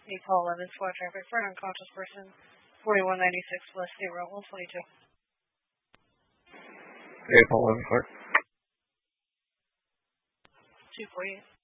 need Paul Evans, squad traffic for an unconscious person, 4196 West State Route 122. Okay, Paul Evans, 248.